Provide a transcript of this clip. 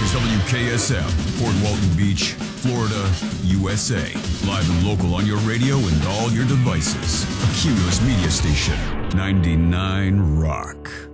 is WKSM, Port Walton Beach, Florida, USA. Live and local on your radio and all your devices. A Cumulus Media Station, 99 Rock.